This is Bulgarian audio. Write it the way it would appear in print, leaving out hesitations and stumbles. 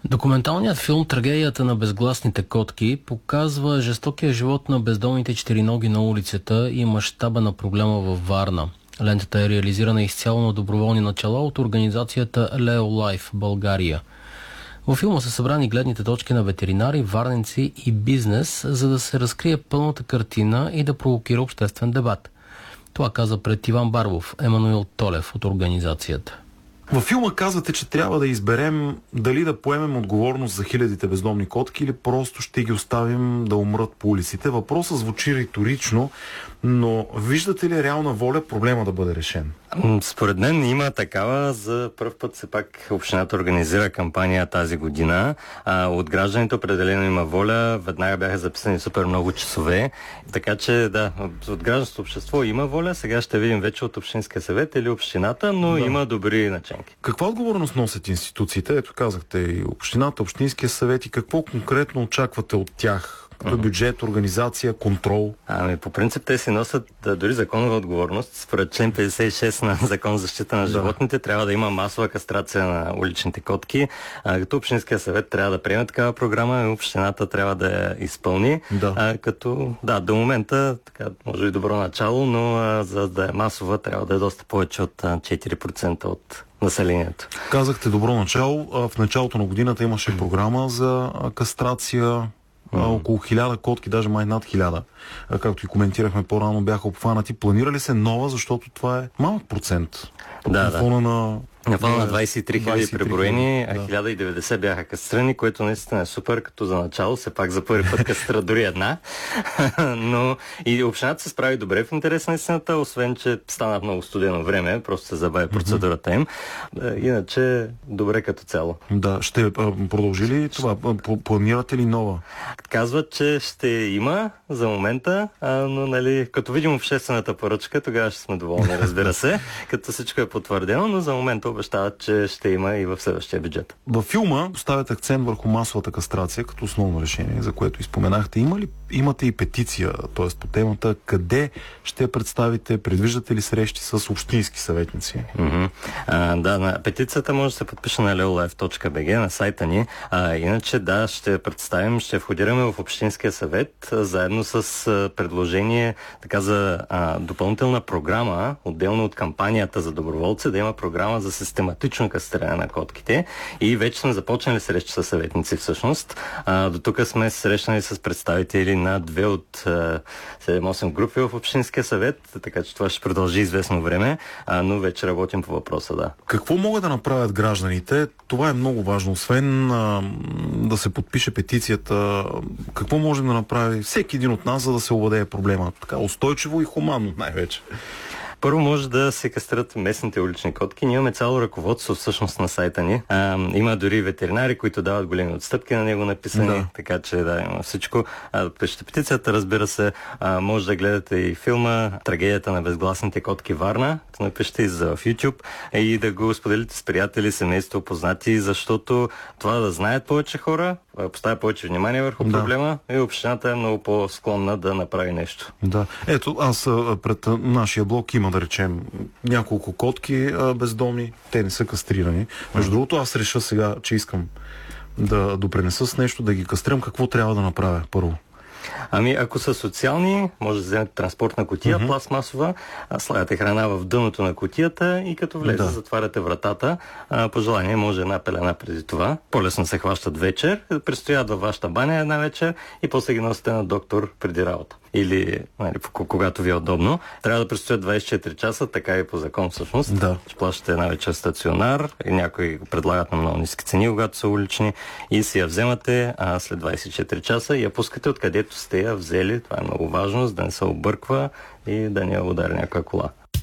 Документалният филм "Трагедията на безгласните котки" показва жестокия живот на бездомните четириноги на улицата и мащаба на проблема във Варна. Лентата е реализирана изцяло на доброволни начала от организацията Leo Life България. Във филма са събрани гледните точки на ветеринари, варненци и бизнес, за да се разкрие пълната картина и да провокира обществен дебат. Това каза пред Иван Барбов Емануил Толев от организацията. Във филма казвате, че трябва да изберем дали да поемем отговорност за хилядите бездомни котки или просто ще ги оставим да умрат по улиците. Въпросът звучи риторично, но виждате ли реална воля проблема да бъде решен? Според мен има такава. За пръв път все пак общината организира кампания тази година. От гражданите определено има воля. Веднага бяха записани супер много часове. Така че да, от гражданското общество има воля. Сега ще видим вече от Общинския съвет или общината, но има добри наченки. Каква отговорност носят институциите? Ето казахте и общината, Общинския съвет, и какво конкретно очаквате от тях? Като бюджет, организация, контрол? По принцип те си носят дори законова отговорност. Според член 56 на Закон за защита на животните трябва да има масова кастрация на уличните котки. Като Общинския съвет трябва да приеме такава програма и общината трябва да я изпълни. До момента така, може и добро начало, но за да е масова трябва да е доста повече от 4% от населението. Казахте добро начало. В началото на годината имаше програма за кастрация. Около 1000 котки, даже май над 1000, както и коментирахме по-рано, бяха обхванати. Планира ли се нова, защото това е малък процент? На фона на 23 хиляди преброени, 1090 бяха кастрани, което наистина е супер, като за начало, все пак за първи път кастра дори една. Но и общината се справи добре в интерес на истината, освен че стана много студено време, просто се забави процедурата им. Иначе добре като цяло. Да, ще продължи ли това? Планирате ли нова? Казват, че ще има за момента, но като видим обществената поръчка, тогава ще сме доволни, разбира се, като всичко е потвърдено, но за момента обещават, че ще има и в следващия бюджет. Във филма поставят акцент върху масовата кастрация като основно решение, за което изпоменахте. Имате и петиция, т.е. по темата. Къде ще представите? Предвиждате ли срещи с общински съветници? На петицията може да се подпише на leolife.bg, на сайта ни. Иначе ще представим, ще входираме в Общинския съвет, заедно с предложение така за допълнителна програма, отделно от кампанията за доброволци, да има програма за систематично кастриране на котките, и вече сме започнали срещи с съветници всъщност. До тук сме срещнали с представители на 2 от 7-8 групи в Общинския съвет, така че това ще продължи известно време, но вече работим по въпроса, Какво могат да направят гражданите? Това е много важно. Освен да се подпише петицията, какво може да направи всеки един от нас, за да се овладее проблема? Така устойчиво и хуманно най-вече. Първо може да се кастрират местните улични котки. Ние имаме цяло ръководство всъщност на сайта ни. Има дори ветеринари, които дават големи отстъпки на него написани, така че има всичко. Пишете петицията, разбира се. Може да гледате и филма "Трагедията на безгласните котки Варна", като напишете и в YouTube, и да го споделите с приятели, семейство, познати, защото това да знаят повече хора, поставя повече внимание върху проблема, и общината е много по-склонна да направи нещо. Ето, аз пред нашия блог има, да речем, няколко котки бездомни, те не са кастрирани. Между другото, аз реша сега, че искам да допренеса с нещо, да ги кастрирам. Какво трябва да направя първо? Ако са социални, може да вземете транспортна кутия, пластмасова, слагате храна в дъното на кутията и като влезе, затваряте вратата. По желание може една пелена преди това. По-лесно се хващат вечер, престоят във вашата баня една вечер и после ги носите на доктор преди работа. Или когато ви е удобно. Трябва да престоят 24 часа, така и по закон всъщност. Ще плащате една вечер стационар, и някои предлагат на много ниски цени, когато са улични, и си я вземате след 24 часа и я пускате откъдето сте я взели. Това е много важно, за да не се обърква и да не я удари някоя кола.